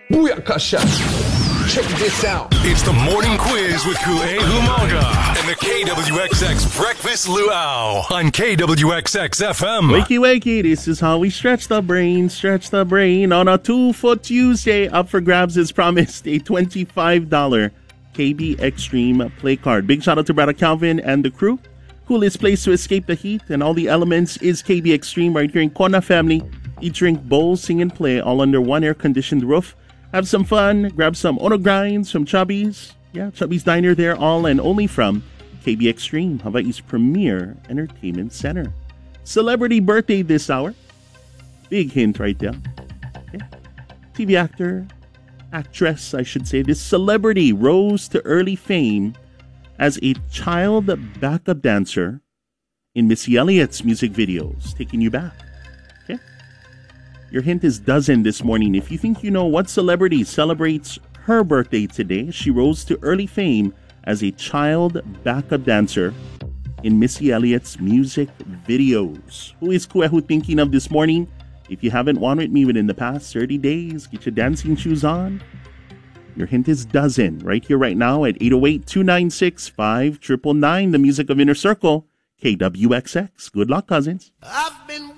Booyakasha. Check this out. It's the morning quiz with Ku'e Humaga and the KWXX Breakfast Luau on KWXX FM. Wakey, wakey, this is how we stretch the brain on a 2 for Tuesday. Up for grabs is promised a $25 KB Extreme play card. Big shout out to Brother Calvin and the crew. Coolest place to escape the heat and all the elements is KB Extreme right here in Kona Family. Eat, drink, bowl, sing, and play all under one air-conditioned roof. Have some fun, grab some Ono Grinds from Chubby's. Yeah, Chubby's Diner there, all and only from KB Extreme, Hawaii's premier entertainment center. Celebrity birthday this hour. Big hint right there. Okay. TV actor, actress, I should say. This celebrity rose to early fame as a child backup dancer in Missy Elliott's music videos, taking you back. Okay. Your hint is dozen this morning. If you think you know what celebrity celebrates her birthday today, she rose to early fame as a child backup dancer in Missy Elliott's music videos. Who is Kuehu thinking of this morning? If you haven't won with me within the past 30 days, get your dancing shoes on. Your hint is dozen right here, right now at 808-296-5999. The music of Inner Circle, KWXX. Good luck, cousins. I've been